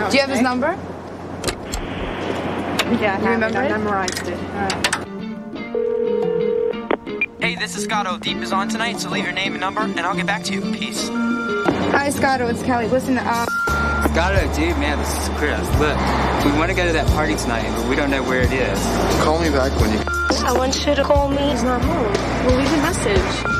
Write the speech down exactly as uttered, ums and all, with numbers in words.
out. Do you have his number? Yeah, I You remember I it? memorized it. Hey, this is Scotto. Deep is on tonight, so leave your name and number, and I'll get back to you. Peace. Hi, Scotto. It's Kelly. Listen, um... Scotto, dude, man, this is Chris. Look, we want to go to that party tonight, but we don't know where it is. Call me back when you... I want you to call me. He's not home. We'll leave a message.